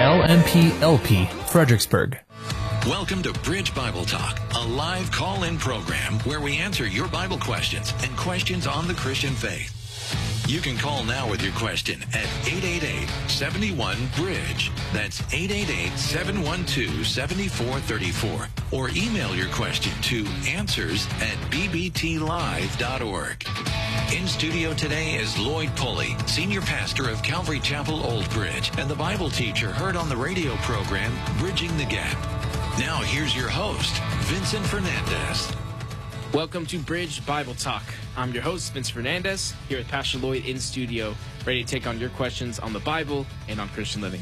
LMPLP, Fredericksburg. Welcome to Bridge Bible Talk, a live call-in program where we answer your Bible questions and questions on the Christian faith. You can call now with your question at 888-71-BRIDGE. That's 888-712-7434. Or email your question to answers@bbtlive.org. In studio today is Lloyd Pulley, Senior Pastor of Calvary Chapel, Old Bridge, and the Bible teacher heard on the radio program, Bridging the Gap. Now here's your host, Vincent Fernandez. Welcome to Bridge Bible Talk. I'm your host, Vince Fernandez, here with Pastor Lloyd in studio, ready to take on your questions on the Bible and on Christian living.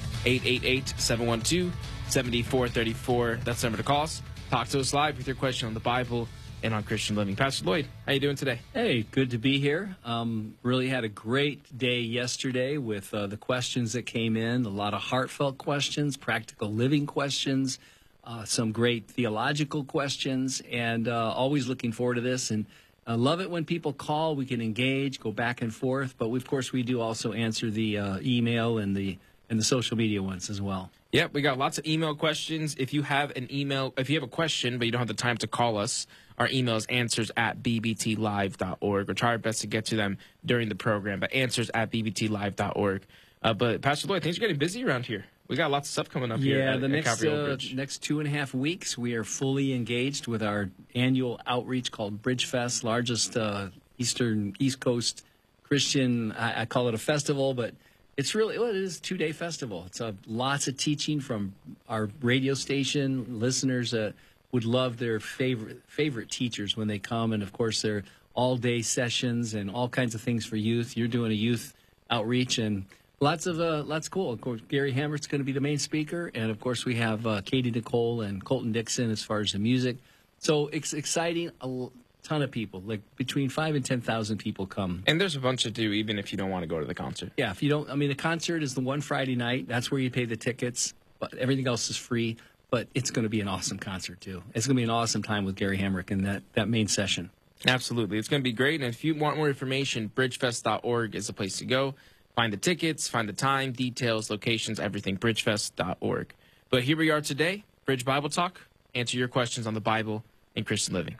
888-712-7434. That's the number to call us. Talk to us live with your question on the Bible and on Christian living. Pastor Lloyd, how you doing today? Hey, good to be here. Really had a great day yesterday with the questions that came in, a lot of heartfelt questions, practical living questions, some great theological questions, and always looking forward to this. And I love it when people call. We can engage, go back and forth, but of course we do also answer the email and the social media ones as well. Yep, we got lots of email questions. If you have a question but you don't have the time to call us, our email is answers@bbtlive.org. We'll try our best to get to them during the program, but answers@bbtlive.org. But Pastor Lloyd, things are getting busy around here. We got lots of stuff coming up here. Yeah, at Calvary Old Bridge. next 2.5 weeks, we are fully engaged with our annual outreach called Bridge Fest, largest East Coast Christian, I call it a festival, but it's really, it is a 2-day festival. It's lots of teaching from our radio station. Listeners would love their favorite teachers when they come, and of course, they're all-day sessions and all kinds of things for youth. You're doing a youth outreach, and lots cool. Of course, Gary Hammert's going to be the main speaker, and of course we have Katie Nicole and Colton Dixon as far as the music. So it's exciting. A ton of people, like between 5,000 and 10,000 people come. And there's a bunch to do, even if you don't want to go to the concert. Yeah, if you don't, the concert is the one Friday night. That's where you pay the tickets, but everything else is free. But it's going to be an awesome concert too. It's going to be an awesome time with Gary Hamrick in that main session. Absolutely, it's going to be great. And if you want more information, bridgefest.org is the place to go. Find the tickets, find the time, details, locations, everything, bridgefest.org. But here we are today, Bridge Bible Talk. Answer your questions on the Bible and Christian living.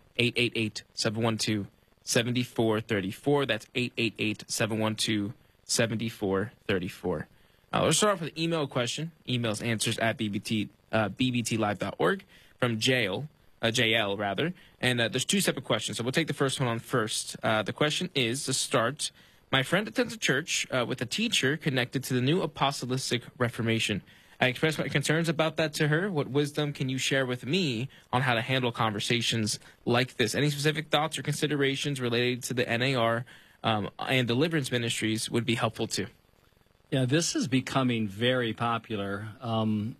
888-712-7434. That's 888-712-7434. Let's start off with an email question. Emails answers@bbtlive.org from JL. And there's two separate questions. So we'll take the first one on first. The question is, to start, my friend attends a church with a teacher connected to the New Apostolic Reformation. I expressed my concerns about that to her. What wisdom can you share with me on how to handle conversations like this? Any specific thoughts or considerations related to the NAR and deliverance ministries would be helpful too. Yeah, this is becoming very popular. I'm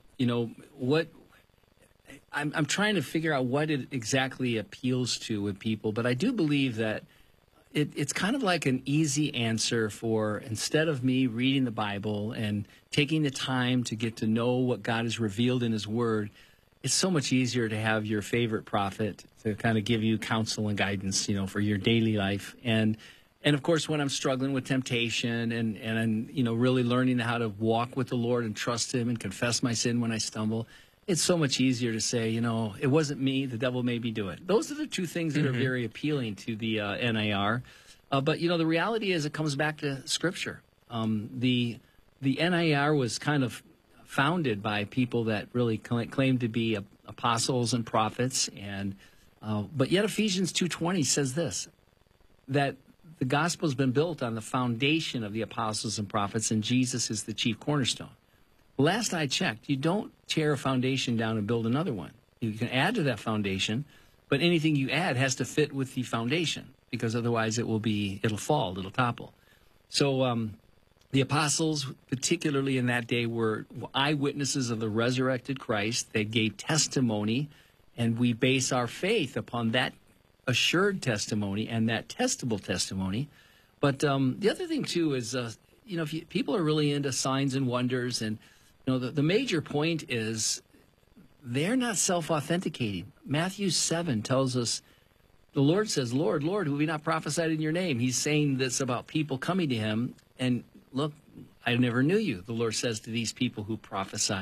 trying to figure out what it exactly appeals to with people, but I do believe that it's kind of like an easy answer for, instead of me reading the Bible and taking the time to get to know what God has revealed in His Word, it's so much easier to have your favorite prophet to kind of give you counsel and guidance, for your daily life. And of course, when I'm struggling with temptation and really learning how to walk with the Lord and trust Him and confess my sin when I stumble, it's so much easier to say, it wasn't me, the devil made me do it. Those are the two things that are very appealing to the NAR. But, the reality is it comes back to Scripture. The NAR was kind of founded by people that really claimed to be apostles and prophets. But yet Ephesians 2:20 says this, that the gospel has been built on the foundation of the apostles and prophets, and Jesus is the chief cornerstone. Last I checked, you don't tear a foundation down and build another one. You can add to that foundation, but anything you add has to fit with the foundation, because otherwise it'll fall, it'll topple. So the apostles, particularly in that day, were eyewitnesses of the resurrected Christ. They gave testimony, and we base our faith upon that assured testimony and that testable testimony. But the other thing, too, is, if people are really into signs and wonders, and the major point is they're not self-authenticating. Matthew 7 tells us, the Lord says, Lord, Lord, have we not prophesied in your name? He's saying this about people coming to Him, and look, I never knew you, the Lord says to these people who prophesy.